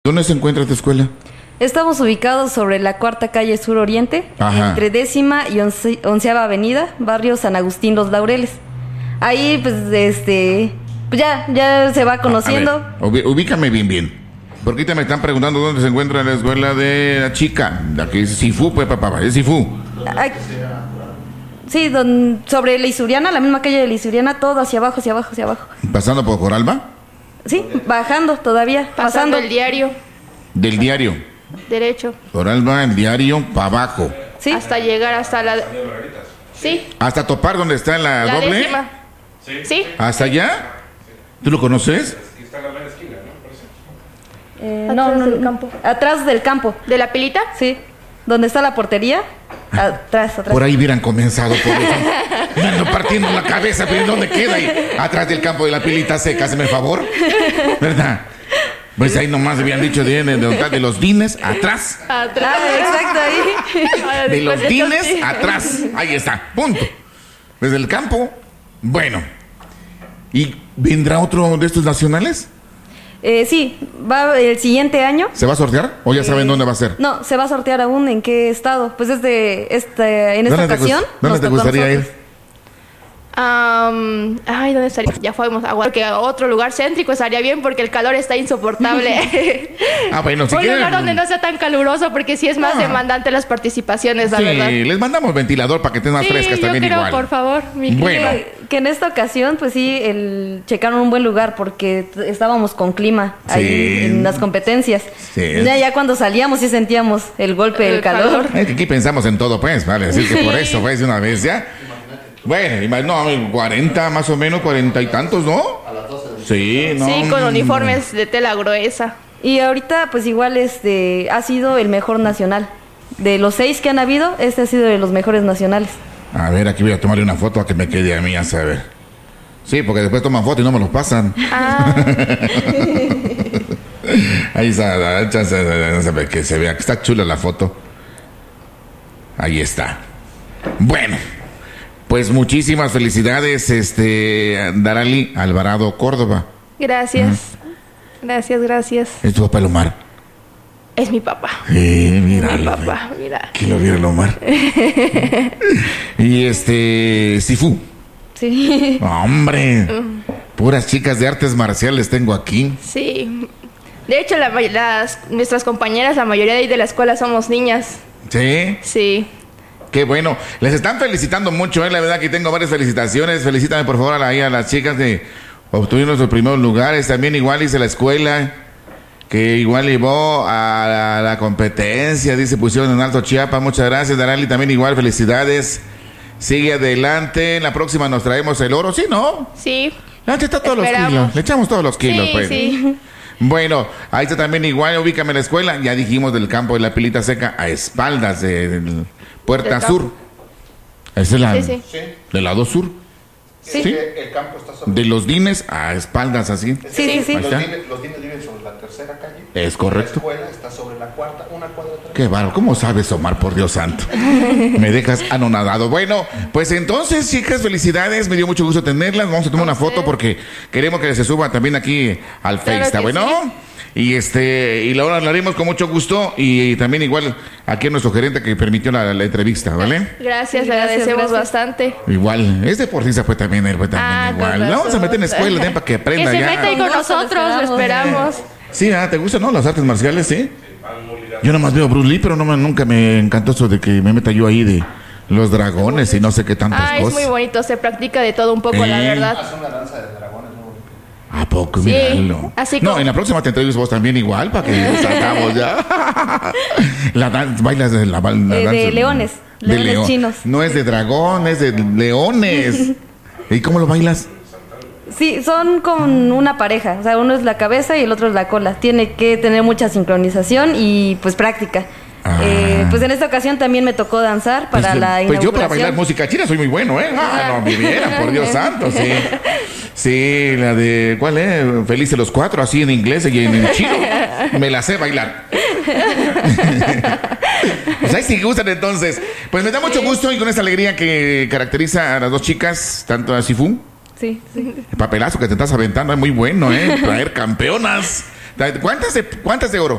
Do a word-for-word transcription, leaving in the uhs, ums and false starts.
¿Dónde se encuentra esta escuela? Estamos ubicados sobre la cuarta calle sur oriente, Ajá. entre décima y once, onceava avenida, barrio San Agustín Los Laureles. Ahí, pues, este, pues ya, ya se va conociendo. A ver, ubícame bien, bien. Porque ahorita me están preguntando dónde se encuentra la escuela de la chica. La que es Sifu, pues, papá, es Sifu. Ay, sí, don, sobre la Isuriana, la misma calle de la Isuriana, todo hacia abajo, hacia abajo, hacia abajo. ¿Pasando por Coralba? Sí, bajando todavía, Pasando pasando. el diario, Del diario. derecho, Coralba, el diario, para abajo. Sí, hasta llegar hasta la... Sí, Hasta topar donde está la, la doble. décima. Sí. ¿Hasta allá? ¿Tú lo conoces? eh, Atrás no, no, del no. campo. Atrás del campo, ¿De la pilita? sí. ¿Dónde está la portería? Atrás, atrás. Por ahí hubieran comenzado, por eso. Me ando partiendo la cabeza, pero ¿dónde queda? Ahí, atrás del campo de la pilita seca, hazme el favor. ¿Verdad? Pues ahí nomás habían dicho de, de, de, de los dines, atrás. Atrás. Ah, exacto, ahí. De los Después dines, sí. atrás. Ahí está, punto. Desde el campo, bueno. ¿Y vendrá otro de estos nacionales? Eh, sí, va el siguiente año. ¿Se va a sortear? ¿O ya saben Eh, dónde va a ser? No, se va a sortear aún en qué estado. Pues es de este, en esta ¿Dónde te gus- ocasión. ¿Dónde nos te tocó a gustaría nosotros. ir? Am, ay, ¿dónde estaría? Ya fuimos a que a otro lugar céntrico estaría bien porque el calor está insoportable. Ah, bueno, si Un quieren. lugar donde no sea tan caluroso porque sí es más Ah. demandante las participaciones, la Sí, verdad. les mandamos ventilador para que estén más Sí, frescas yo también creo, igual. por favor, mi Bueno. querido. Que, que en esta ocasión, pues sí, el, checaron un buen lugar porque t- estábamos con clima ahí Sí. en las competencias. Sí. Ya, ya cuando salíamos sí sentíamos el golpe del El calor. calor. Es que aquí pensamos en todo, pues, vale, así que por eso, pues, de una vez ya. Bueno, ima- no, cuarenta más o menos, cuarenta y tantos, ¿no? A las doce. Sí, no. Sí, con mm, uniformes de tela gruesa. Y ahorita, pues igual, este, ha sido el mejor nacional. De los seis que han habido, este ha sido de los mejores nacionales. A ver, aquí voy a tomarle una foto a que me quede a mí, a saber. Sí, porque después toman foto y no me los pasan. Ah, Ahí está, chance, no se ve, que se vea, que está chula la foto. Ahí está. Bueno, pues muchísimas felicidades, este, Darali Alvarado Córdoba. gracias. Gracias, gracias. Es tu papá el Omar. Es mi papá. Eh, mira. Mi papá, mira. Que lo viera el Omar. Y este, Sifu. Sí. Hombre, puras chicas de artes marciales tengo aquí. Sí. De hecho, la may- las, nuestras compañeras, la mayoría de ahí de la escuela somos niñas. Sí. Sí. Qué bueno, les están felicitando mucho, ¿eh? La verdad que tengo varias felicitaciones. Felicítame por favor a, la, ahí a las chicas que obtuvieron los primeros lugares. También igual hice la escuela, que igual llevó a la, a la competencia, dice, pusieron en Alto Chiapas. Muchas gracias, Darali, también igual, felicidades. Sigue adelante, en la próxima nos traemos el oro, ¿sí, no? Sí. Antes está todos los Esperamos. kilos, le echamos todos los kilos, Sí, pues. sí. Bueno, ahí está también igual, ubícame la escuela. Ya dijimos del campo de la Pilita Seca a espaldas de, del Puerta Del Sur. Esa es la Sí, sí. del lado sur. Sí. Sí. El campo está sobre... De los dines a espaldas así. Sí, sí, sí. Ahí Los está. dines, los dines viven sobre la tercera calle. Es correcto. La escuela está sobre la cuarta, una cuadra atrás. Qué bárbaro, ¿cómo sabes, Omar? Por Dios santo. Me dejas anonadado. Bueno, pues entonces, chicas, felicidades. Me dio mucho gusto tenerlas. Vamos a tomar una foto porque queremos que se suba también aquí al Face. Claro ¿Está que bueno? sí. Y este, y la hablaremos con mucho gusto. Y también igual aquí a nuestro gerente que permitió la, la entrevista, ¿vale? Gracias, le Gracias, agradecemos gracias. bastante. Igual, es deportista fue también él, fue también Ah, igual. con Le vamos a razón. meter en escuela también para que aprenda Que se ya. meta ahí con Con gusto, lo nosotros, lo esperamos. esperamos. Sí, ah, ¿te gustan, no? Las artes marciales, ¿sí? Yo nomás veo Bruce Lee, pero no me- nunca me encantó eso de que me meta yo ahí de los dragones y no sé qué tantas Ah, es cosas. muy bonito, se practica de todo un poco, la Eh. verdad. Hace una danza de dragones, ¿no? ¿A poco? Sí, Míralo. así No, como- en la próxima te entrevistas vos también igual para que salgamos ya. La dan- bailas de la, la Eh, danza- de leones, de leones león. chinos. No es de dragón, es de leones. ¿Y cómo lo bailas? Sí, son con una pareja. O sea, uno es la cabeza y el otro es la cola. Tiene que tener mucha sincronización y pues práctica. Ah. Eh, pues en esta ocasión también me tocó danzar para pues, la pues yo para inauguración. bailar música china soy muy bueno, ¿eh? Ah, no, viviera, por Dios santo, sí. Sí, la de, ¿cuál es? Felices los cuatro, así en inglés y en, en chino. Me la sé bailar. Pues ahí sí gustan entonces. Pues me da mucho gusto y con esa alegría que caracteriza a las dos chicas, tanto a Sifu. Sí, sí. El papelazo que te estás aventando es muy bueno, ¿eh? Traer campeonas. ¿Cuántas de, cuántas de oro?